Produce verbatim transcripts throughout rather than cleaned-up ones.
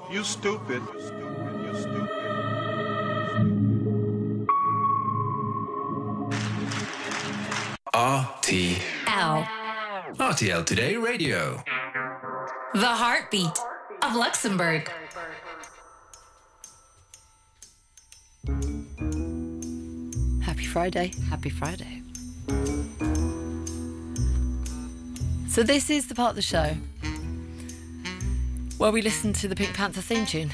You stupid. You stupid. You stupid. R T L. R T L Today Radio. The heartbeat of Luxembourg. Happy Friday. Happy Friday. So this is the part of the show where we listen to the Pink Panther theme tune.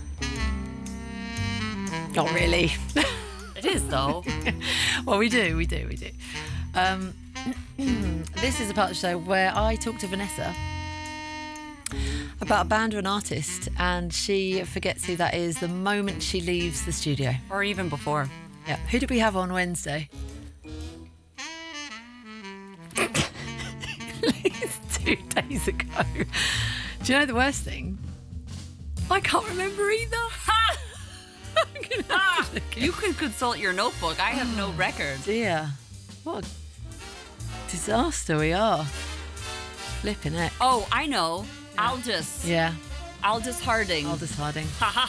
Not really. It is, though. Well, we do, we do, we do. Um, this is the part of the show where I talk to Vanessa about a band or an artist, and she forgets who that is the moment she leaves the studio. Or even before. Yeah. Who did we have on Wednesday? It's two days ago. Do you know the worst thing? I can't remember either. I'm gonna have to look You can consult your notebook. I have no record. Dear, what a disaster we are. Flipping it. Oh, I know. Aldous. Yeah, Aldous Harding. Aldous Harding.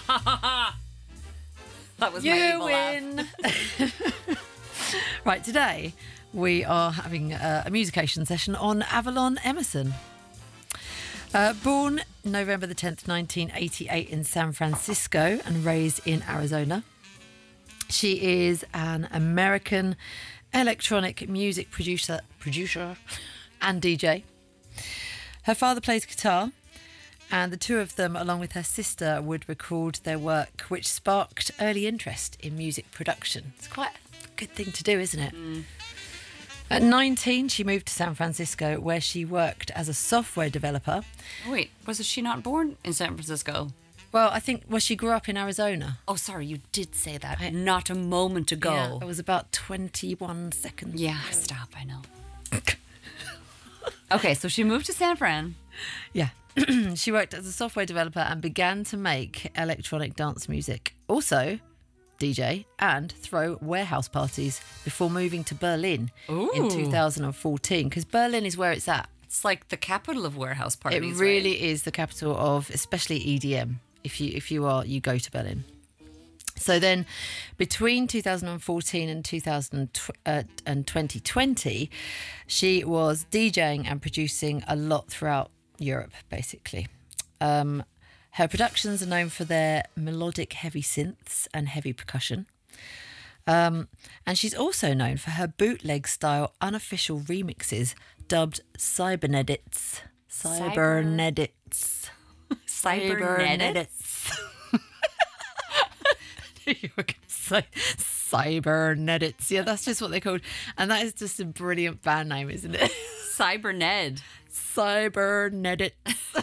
That was my You evil laugh. win. Right, today we are having a, a musication session on Avalon Emerson. Uh, born November the tenth, nineteen eighty-eight in San Francisco and raised in Arizona. She is an American electronic music producer, producer and D J. Her father plays guitar, and the two of them, along with her sister, would record their work, which sparked early interest in music production. It's quite a good thing to do, isn't it? Mm. At nineteen, she moved to San Francisco, where she worked as a software developer. Wait, was she not born in San Francisco? Well, I think, well, she grew up in Arizona. Oh, sorry, you did say that I, not a moment ago. Yeah, it was about twenty-one seconds Yeah, ago. stop, I know. Okay, so she moved to San Fran. Yeah. She worked as a software developer and began to make electronic dance music. Also, D J and throw warehouse parties before moving to Berlin Ooh. in two thousand fourteen, because Berlin is where it's at. It's like the capital of warehouse parties. It really right? is is the capital of, especially E D M. If you if you are, you go to Berlin. So then, between two thousand fourteen and two thousand uh, and twenty twenty, she was DJing and producing a lot throughout Europe, basically. Um, her productions are known for their melodic heavy synths and heavy percussion. Um, and she's also known for her bootleg-style unofficial remixes dubbed cybernetics. Cybernetics. Cybernetics. You were going to say cybernetics. Yeah, that's just what they're called. And that is just a brilliant band name, isn't it? Cyberned. Cybernetics.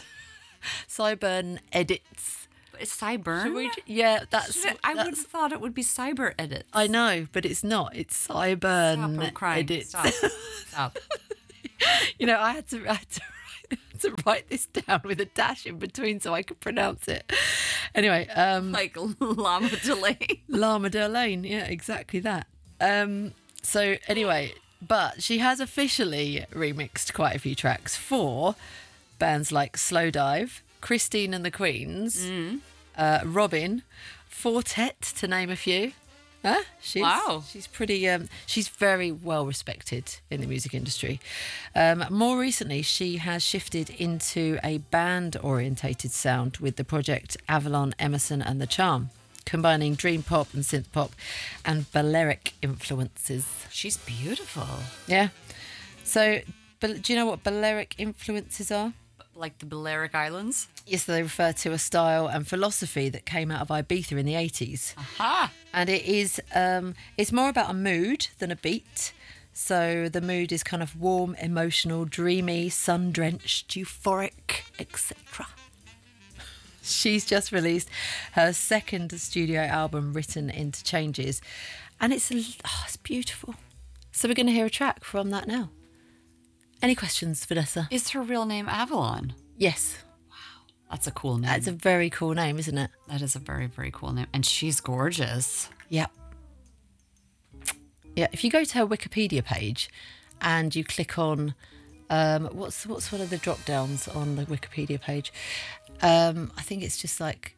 Cybernetics. Cyber? Should we, yeah, that's. I would that's, have thought it would be cyber edits. I know, but it's not. It's cyber Stop, I'm crying. edits. Stop. Stop. You know, I had to, I had to write, to write this down with a dash in between so I could pronounce it. Anyway, um, Like Llama Delay. Llama Delane, yeah, exactly that. Um, so anyway, but she has officially remixed quite a few tracks for bands like Slowdive, Christine and the Queens, Mm. uh, Robin, Fortet, to name a few. Huh? She's, Wow. She's pretty, um, she's very well respected in the music industry. Um, more recently, she has shifted into a band-orientated sound with the project Avalon Emerson and the Charm, combining dream pop and synth pop and Balearic influences. She's beautiful. Yeah. So, Bal- do you know what Balearic influences are? Like the Balearic Islands. Yes, they refer to a style and philosophy that came out of Ibiza in the eighties. Aha! And it is, um, it's more about a mood than a beat. So the mood is kind of warm, emotional, dreamy, sun-drenched, euphoric, et cetera. She's just released her second studio album, Written into Changes, and it's oh, it's beautiful. So we're going to hear a track from that now. Any questions, Vanessa? Is her real name Avalon? Yes. That's a cool name. That's a very cool name, isn't it? That is a very, very cool name. And she's gorgeous. Yeah. Yeah, if you go to her Wikipedia page and you click on um, what's what's one of the drop downs on the Wikipedia page, Um, I think it's just like,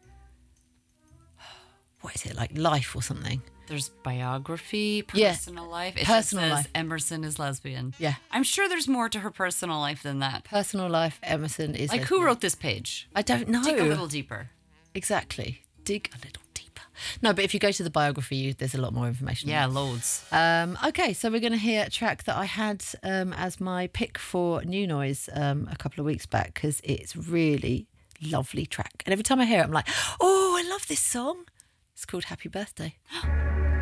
what is it, like life or something? There's biography, Yeah. personal life. It Personal just says life. Emerson is lesbian. Yeah. I'm sure there's more to her personal life than that. Personal life, Emerson is Like, lesbian. who wrote this page? I don't know. Dig a little deeper. Exactly. Dig a little deeper. No, but if you go to the biography, you, there's a lot more information. Yeah, loads. Um, okay, so we're going to hear a track that I had um, as my pick for New Noise um, a couple of weeks back because it's really lovely track. And every time I hear it, I'm like, oh, I love this song. It's called Happy Birthday.